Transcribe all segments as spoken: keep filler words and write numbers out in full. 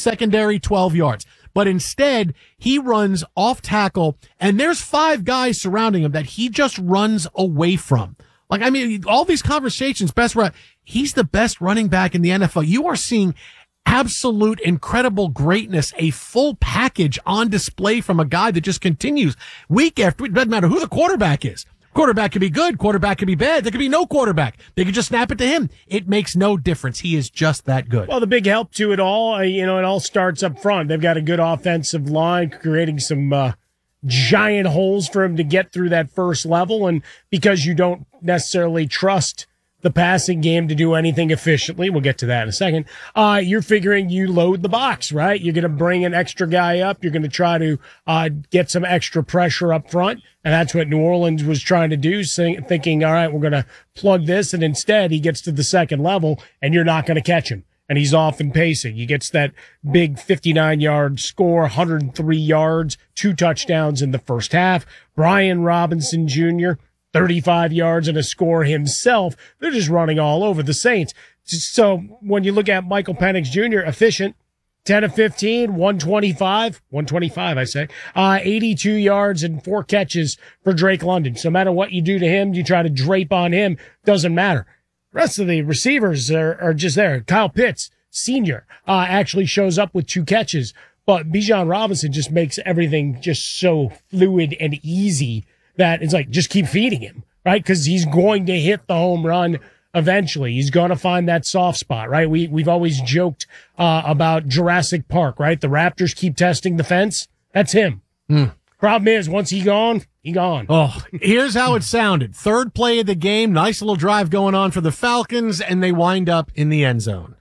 secondary, twelve yards. But instead, he runs off tackle, and there's five guys surrounding him that he just runs away from. Like, I mean, all these conversations, best run, he's the best running back in the N F L. You are seeing absolute incredible greatness, a full package on display from a guy that just continues week after week. It doesn't matter who the quarterback is. Quarterback could be good. Quarterback could be bad. There could be no quarterback. They could just snap it to him. It makes no difference. He is just that good. Well, the big help to it all, uh, you know, it all starts up front. They've got a good offensive line, creating some uh, giant holes for him to get through that first level. And because you don't necessarily trust the passing game to do anything efficiently, we'll get to that in a second, uh, you're figuring you load the box, right? You're going to bring an extra guy up. You're going to try to uh, get some extra pressure up front. And that's what New Orleans was trying to do, thinking, all right, we're going to plug this. And instead, he gets to the second level, and you're not going to catch him. And he's off and pacing. He gets that big fifty-nine-yard score, one hundred three yards, two touchdowns in the first half. Brian Robinson Junior, thirty-five yards and a score himself. They're just running all over the Saints. So when you look at Michael Penix Junior, efficient, ten of fifteen, one twenty-five, one twenty-five, I say, uh, eighty-two yards and four catches for Drake London. So no matter what you do to him, you try to drape on him, doesn't matter. The rest of the receivers are, are just there. Kyle Pitts, senior, uh, actually shows up with two catches, but Bijan Robinson just makes everything just so fluid and easy that it's like, just keep feeding him, right? Because he's going to hit the home run eventually. He's going to find that soft spot, right? We, we've always joked uh, about Jurassic Park, right? The Raptors keep testing the fence. That's him. Mm. Problem is, once he gone, he gone. Oh, here's how it sounded. Third play of the game, nice little drive going on for the Falcons, and they wind up in the end zone.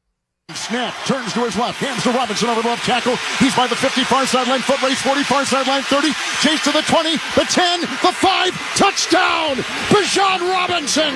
Snap, turns to his left, hands to Robinson over the left tackle. He's by the fifty, far sideline, foot race, forty, far sideline, thirty, chase to the twenty, the ten, the five, touchdown! Bijan Robinson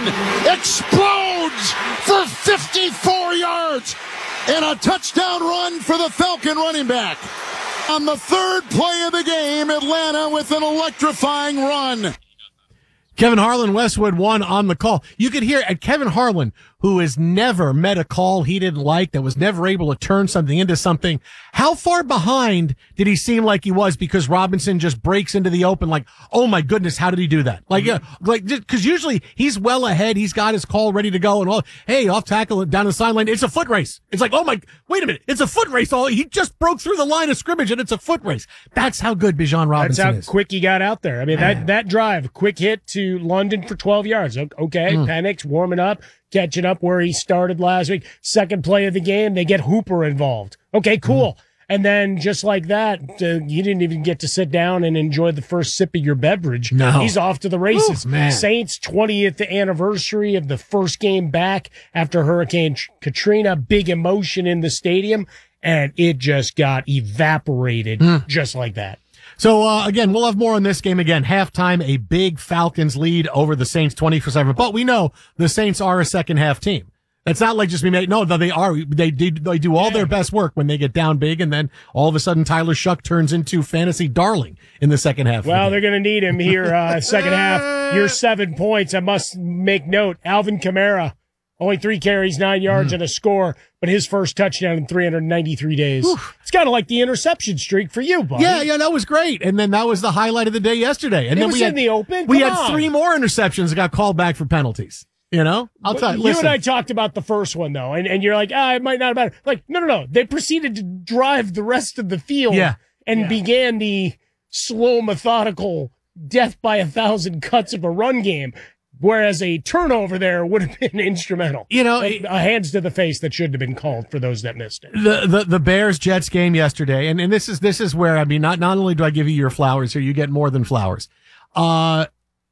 explodes for fifty-four yards and a touchdown run for the Falcon running back. On the third play of the game, Atlanta with an electrifying run. Kevin Harlan, Westwood one on the call. You could hear at Kevin Harlan, who has never met a call he didn't like, that was never able to turn something into something. How far behind did he seem like he was because Robinson just breaks into the open like, oh my goodness, how did he do that? Like, mm-hmm. uh, like, cause usually he's well ahead. He's got his call ready to go and all, hey, off tackle down the sideline. It's a foot race. It's like, oh my, wait a minute. It's a foot race. All he just broke through the line of scrimmage and it's a foot race. That's how good Bijan Robinson is. That's how quick he got out there. I mean, that, that drive, quick hit to London for twelve yards. Okay. Mm. Penix warming up, catching up where he started last week. Second play of the game, they get Hooper involved. Okay, cool. Mm. And then just like that, uh, you didn't even get to sit down and enjoy the first sip of your beverage. No. He's off to the races. Ooh, man. Saints twentieth anniversary of the first game back after Hurricane Katrina. Big emotion in the stadium, and it just got evaporated mm. just like that. So, uh, again, we'll have more on this game again. Halftime, a big Falcons lead over the Saints twenty-four seven. But we know the Saints are a second half team. It's not like just we make, no, no, they are. They do, they do all their best work when they get down big. And then all of a sudden, Tyler Shuck turns into fantasy darling in the second half. Well, they're going to need him here, uh, second half. Your seven points. I must make note. Alvin Kamara, only three carries, nine yards mm. and a score, but his first touchdown in three hundred ninety-three days. Whew. It's kind of like the interception streak for you, buddy. Yeah, yeah, that was great. And then that was the highlight of the day yesterday. And it then was we had, in the open. We Come had on. tell three more interceptions that got called back for penalties. You know, I'll tell you. You Listen. and I talked about the first one though, and, and you're like, ah, it might not have mattered. Like, no, no, no. They proceeded to drive the rest of the field yeah. and yeah. began the slow, methodical death by a thousand cuts of a run game. Whereas a turnover there would have been instrumental. You know, a, a hands to the face that should have been called for those that missed it. The the, the Bears Jets game yesterday, and, and this is this is where I mean, not not only do I give you your flowers here, you get more than flowers. Uh,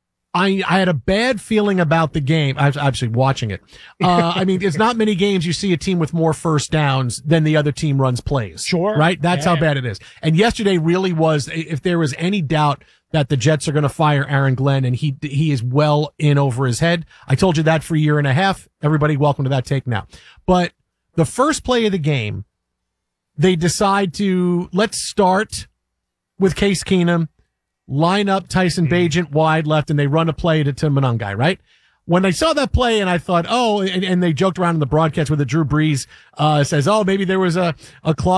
I I had a bad feeling about the game. I was actually watching it. Uh, I mean, it's not many games you see a team with more first downs than the other team runs plays. Sure, right? That's yeah. how bad it is. And yesterday really was. If there was any doubt that the Jets are going to fire Aaron Glenn, and he he is well in over his head. I told you that for a year and a half. Everybody, welcome to that take now. But the first play of the game, they decide to, let's start with Case Keenum, line up Tyson Bagent wide left, and they run a play to, to Monangai, right? When I saw that play and I thought, oh, and, and they joked around in the broadcast with the Drew Brees uh, says, oh, maybe there was a, a clause